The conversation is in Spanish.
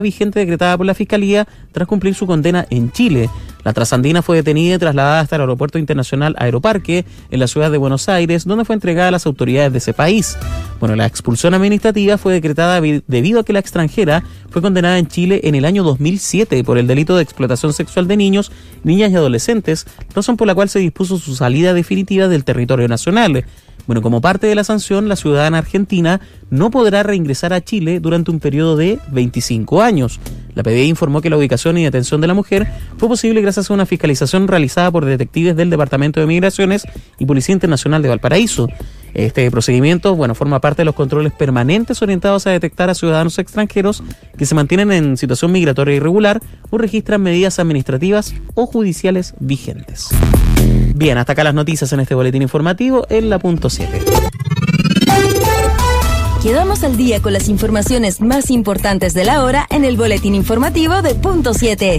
vigente decretada por la Fiscalía tras cumplir su condena en Chile. La trasandina fue detenida y trasladada hasta el Aeropuerto Internacional Aeroparque en la ciudad de Buenos Aires, donde fue entregada a las autoridades de ese país. Bueno, la expulsión administrativa fue decretada debido a que la extranjera fue condenada en Chile en el año 2007 por el delito de explotación sexual de niños, niñas y adolescentes, razón por la cual se dispuso su salida definitiva del territorio nacional. Bueno, como parte de la sanción, la ciudadana argentina no podrá reingresar a Chile durante un periodo de 25 años. La PDI informó que la ubicación y detención de la mujer fue posible gracias a una fiscalización realizada por detectives del Departamento de Migraciones y Policía Internacional de Valparaíso. Este procedimiento, forma parte de los controles permanentes orientados a detectar a ciudadanos extranjeros que se mantienen en situación migratoria irregular o registran medidas administrativas o judiciales vigentes. Bien, hasta acá las noticias en este boletín informativo en la punto 7. Quedamos al día con las informaciones más importantes de la hora en el boletín informativo de punto 7.